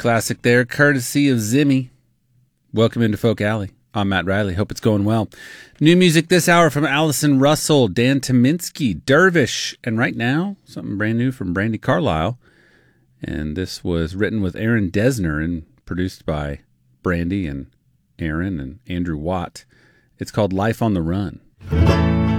classic there, courtesy of Zimmy. Welcome into Folk Alley. I'm Matt Riley. Hope it's going well. New music this hour from Allison Russell, Dan Tyminski, Dervish, and right now, something brand new from Brandi Carlile. And this was written with Aaron Dessner and produced by Brandi and Aaron and Andrew Watt. It's called Life on the Run.